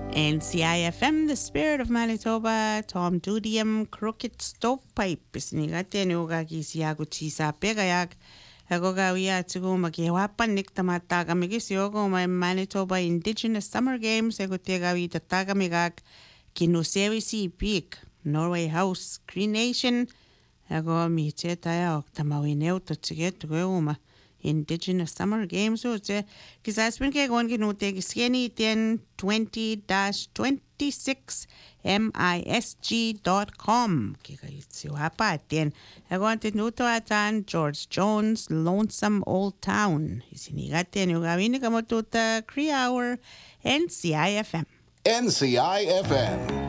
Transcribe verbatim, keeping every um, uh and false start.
N C I F M, the spirit of Manitoba, Tom Dudium, Crooked Stovepipe, Snigate Nugagi Siago Chisa Pegayak, Agogawia Tugu Makiwapa Niktamataga Migisiogo, my Manitoba Indigenous Summer Games, Egotegawi Tagamigak, Kinusewi Sea Peak, Norway House, Cree Nation, Ago Miche Tayo, Tamawineo to Indigenous Summer Games so je kisaspen ke gon ki note ki skeni ten twenty dash twenty-six misg dot com ki ka itsi hapa ten agon te noto atan George Jones Lonesome Old Town isiniga ten ugawini kamotuta Cree Hour N C I F M N C I F M.